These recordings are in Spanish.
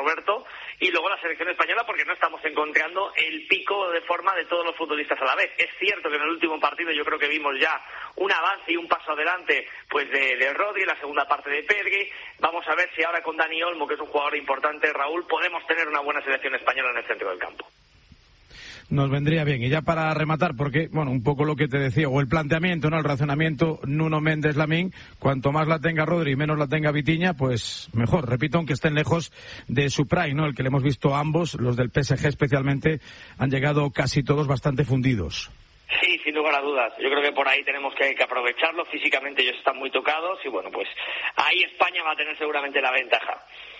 Roberto, y luego la selección española, porque no estamos encontrando el pico de forma de todos los futbolistas a la vez. Es cierto que en el último partido yo creo que vimos ya un avance y un paso adelante pues de Rodri, la segunda parte de Pedri. Vamos a ver si ahora con Dani Olmo, que es un jugador importante, Raúl, podemos tener una buena selección española en el centro del campo. Nos vendría bien. Y ya para rematar, porque, bueno, un poco lo que te decía, o el planteamiento, ¿no? El razonamiento, Nuno Méndez Lamín, cuanto más la tenga Rodri y menos la tenga Vitinha, pues mejor. Repito, aunque estén lejos de su prime, ¿no? El que le hemos visto a ambos, los del PSG especialmente, han llegado casi todos bastante fundidos. Sí, sin lugar a dudas. Yo creo que por ahí tenemos que aprovecharlo. Físicamente ellos están muy tocados y, bueno, pues ahí España va a tener seguramente la ventaja.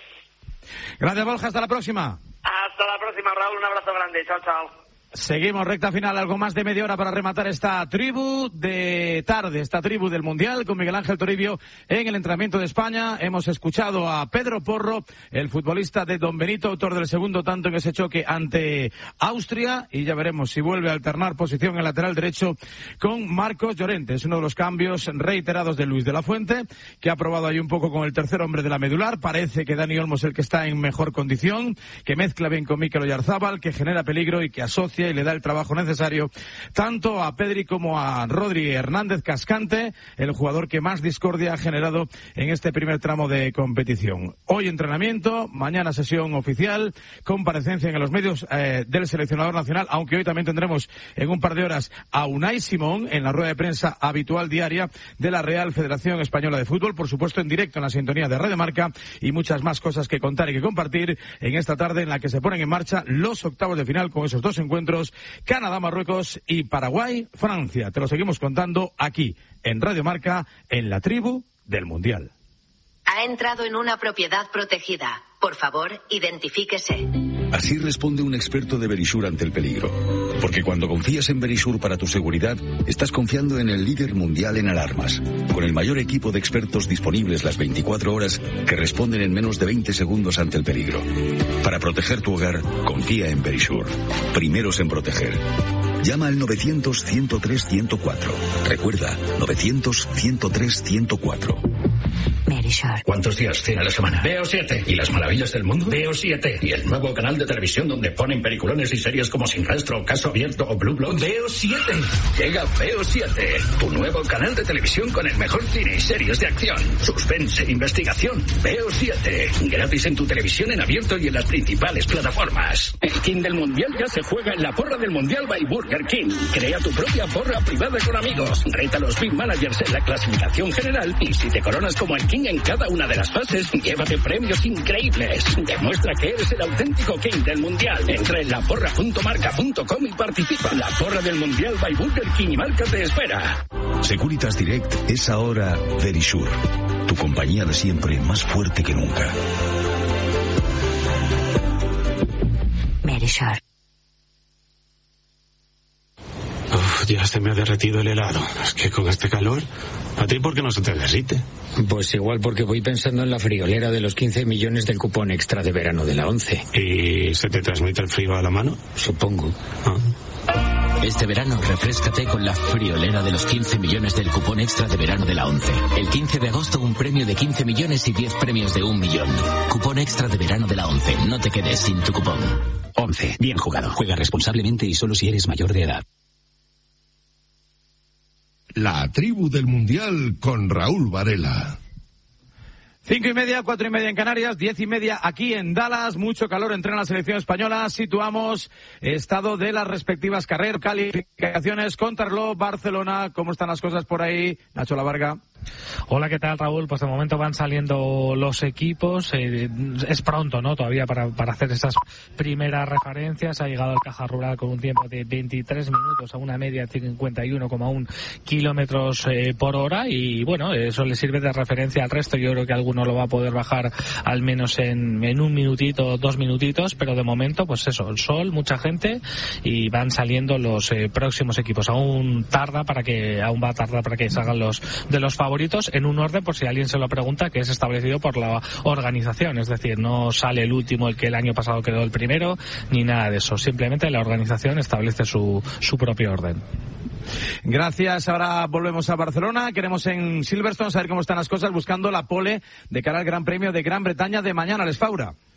Gracias, Borja. Hasta la próxima. Hasta la próxima, Raúl. Un abrazo grande. Chao, chao. Seguimos, recta final, algo más de media hora para rematar esta tribu de tarde, esta tribu del Mundial, con Miguel Ángel Toribio en el entrenamiento de España. Hemos escuchado a Pedro Porro, el futbolista de Don Benito, autor del segundo tanto en ese choque ante Austria, y ya veremos si vuelve a alternar posición en lateral derecho con Marcos Llorente. Es uno de los cambios reiterados de Luis de la Fuente, que ha probado ahí un poco con el tercer hombre de la medular. Parece que Dani Olmo es el que está en mejor condición, que mezcla bien con Mikel Oyarzábal, que genera peligro y que asocia y le da el trabajo necesario tanto a Pedri como a Rodri Hernández Cascante, el jugador que más discordia ha generado en este primer tramo de competición. Hoy entrenamiento, mañana sesión oficial, comparecencia en los medios del seleccionador nacional, aunque hoy también tendremos en un par de horas a Unai Simón en la rueda de prensa habitual diaria de la Real Federación Española de Fútbol, por supuesto en directo en la sintonía de Radio Marca, y muchas más cosas que contar y que compartir en esta tarde en la que se ponen en marcha los octavos de final con esos dos encuentros: Canadá, Marruecos y Paraguay, Francia. Te lo seguimos contando aquí, en Radio Marca, en la tribu del Mundial. Ha entrado en una propiedad protegida. Por favor, identifíquese. Así responde un experto de Verisure ante el peligro. Porque cuando confías en Verisure para tu seguridad, estás confiando en el líder mundial en alarmas, con el mayor equipo de expertos disponibles las 24 horas que responden en menos de 20 segundos ante el peligro. Para proteger tu hogar, confía en Verisure. Primeros en proteger. Llama al 900-103-104. Recuerda, 900-103-104. Verisure. ¿Cuántos días tiene la semana? Veo 7. ¿Y las maravillas del mundo? Veo 7. ¿Y el nuevo canal de televisión donde ponen peliculones y series como Sin Rastro, Caso Abierto o Blue Bloods? Veo 7. Llega Veo 7, tu nuevo canal de televisión con el mejor cine y series de acción, suspense, investigación. Veo 7. Gratis en tu televisión en abierto y en las principales plataformas. El King del Mundial ya se juega en la porra del Mundial by Burger King. Crea tu propia porra privada con amigos. Reta a los Big Managers en la clasificación general y si te coronas como el King en cada una de las fases, llévate premios increíbles. Demuestra que eres el auténtico King del Mundial. Entra en laporra.marca.com y participa. La porra del Mundial by Burger King y Marca te espera. Securitas Direct es ahora Verisure, tu compañía de siempre, más fuerte que nunca. Verisure. Ya se me ha derretido el helado. Es que con este calor, ¿a ti por qué no se te derrite? Pues igual porque voy pensando en la friolera de los 15 millones del cupón extra de verano de la 11. ¿Y se te transmite el frío a la mano? Supongo. Este verano refréscate con la friolera de los 15 millones del cupón extra de verano de la 11. El 15 de agosto un premio de 15 millones y 10 premios de 1 millón. Cupón extra de verano de la 11. No te quedes sin tu cupón. 11. Bien jugado. Juega responsablemente y solo si eres mayor de edad. La tribu del Mundial con Raúl Varela. 5:30, 4:30 en Canarias, 10:30 aquí en Dallas. Mucho calor entrena la selección española. Situamos estado de las respectivas carreras, calificaciones, Contarlo, Barcelona. ¿Cómo están las cosas por ahí? Nacho Lavarga. Hola, ¿qué tal, Raúl? Pues de momento van saliendo los equipos. Es pronto, ¿no? Todavía para hacer esas primeras referencias. Ha llegado el Caja Rural con un tiempo de 23 minutos a una media de 51,1 kilómetros por hora. Y bueno, eso le sirve de referencia al resto. Yo creo que alguno lo va a poder bajar al menos en 1 minutito, 2 minutitos. Pero de momento, pues eso, el sol, mucha gente y van saliendo los próximos equipos. Aún va a tardar para que salgan los de los favoritos en un orden, por si alguien se lo pregunta, que es establecido por la organización. Es decir, no sale el último, el que el año pasado quedó el primero, ni nada de eso. Simplemente la organización establece su propio orden. Gracias. Ahora volvemos a Barcelona. Queremos en Silverstone saber cómo están las cosas buscando la pole de cara al Gran Premio de Gran Bretaña de mañana. Les Faura.